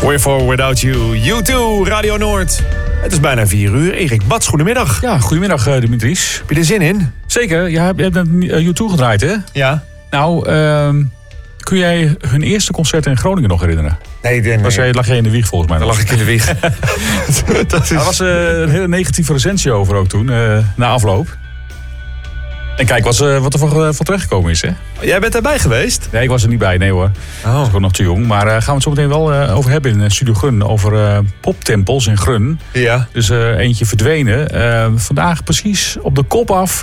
We're for without you. U2, Radio Noord. Het is bijna 4 uur. Erik Bats, goedemiddag. Ja, goedemiddag Dimitris. Heb je er zin in? Zeker, je hebt net U2 gedraaid, hè? Ja. Nou, kun jij hun eerste concert in Groningen nog herinneren? Nee. Lag jij in de wieg volgens mij? Dan lag ik in de wieg. Er was een hele negatieve recensie over ook toen, na afloop. En kijk wat er van terechtgekomen is, hè? Jij bent daarbij geweest? Nee, ik was er niet bij, nee hoor. Oh. Dat is gewoon nog te jong. Maar gaan we het zo meteen wel over hebben in Studio Grun. Over poptempels in Grun. Ja. Dus eentje verdwenen. Vandaag precies op de kop af,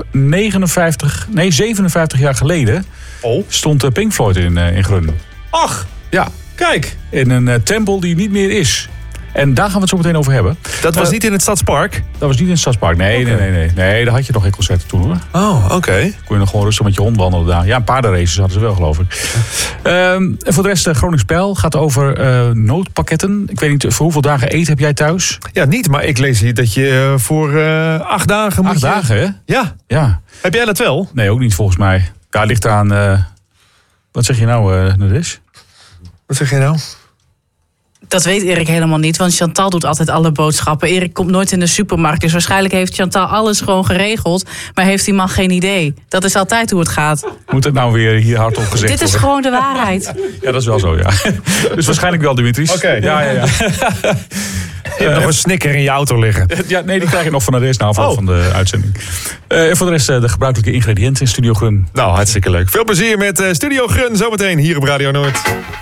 57 jaar geleden... stond Pink Floyd in Grun. Ach, ja. Kijk. In een tempel die niet meer is. En daar gaan we het zo meteen over hebben. Dat was niet in het Stadspark? Dat was niet in het Stadspark. Nee. Nee, daar had je nog geen concerten toen hoor. Oh, oké. Kon je nog gewoon rustig met je hond wandelen daar. Ja, een paardenraces hadden ze wel, geloof ik. En voor de rest, Gronings Pijl gaat over noodpakketten. Ik weet niet, voor hoeveel dagen eten heb jij thuis? Ja, niet, maar ik lees hier dat je voor 8 dagen moet 8 dagen, hè? Ja. Heb jij dat wel? Nee, ook niet volgens mij. Ja, het ligt aan... Wat zeg je nou, Nadesh? Wat zeg je nou? Dat weet Erik helemaal niet, want Chantal doet altijd alle boodschappen. Erik komt nooit in de supermarkt, dus waarschijnlijk heeft Chantal alles gewoon geregeld. Maar heeft die man geen idee. Dat is altijd hoe het gaat. Moet het nou weer hier hardop gezegd worden? Dit is gewoon de waarheid. Ja, dat is wel zo, ja. Dus waarschijnlijk wel, Dimitris. Oké. Ja. Je hebt nog een snicker in je auto liggen. Ja, nee, die krijg je nog van de rest na afloop van de uitzending. En voor de rest de gebruikelijke ingrediënten in Studio Grun. Nou, hartstikke leuk. Veel plezier met Studio Grun zometeen hier op Radio Noord.